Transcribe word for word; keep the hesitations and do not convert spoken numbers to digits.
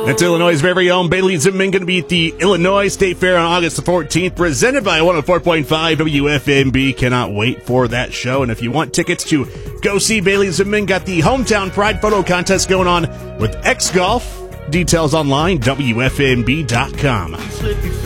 That's Illinois' very own Bailey Zimmerman going to be at the Illinois State Fair on August the fourteenth, presented by one oh four point five W F M B. Cannot wait for that show. And if you want tickets to go see Bailey Zimmerman, got the Hometown Pride Photo Contest going on with X Golf. Details online, W F M B dot com.